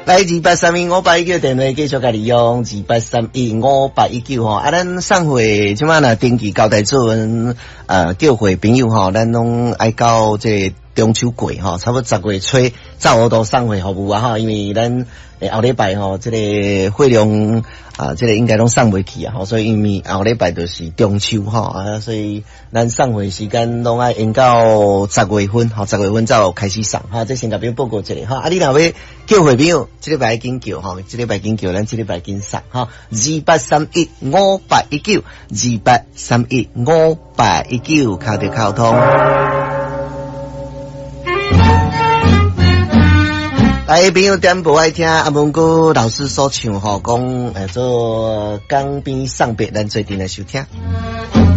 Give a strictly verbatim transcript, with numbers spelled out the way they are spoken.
来二八三一五八一九电话继续甲你用二八三一五八一九吼，啊，咱送货即马若登记交代做文呃叫货朋友吼，咱拢爱到这中秋过吼，差不多十月初照我都送货服务啊吼，因为咱诶后礼拜吼，这个货量啊，这个应该拢送袂去啊吼，所以因为后礼拜就是中秋吼啊，所以咱送货时间拢爱延到十月份吼，十月份才有开始送哈，这先甲朋友报告一下哈，啊，你若要叫货朋友，这礼拜紧叫吼，这礼拜紧叫，咱这礼拜紧送哈，二八三一五八一九，二八三一五八一九，靠着沟通。来，朋友点播爱听阿文哥老师所唱吼，讲诶做江边送别，咱最近来收听。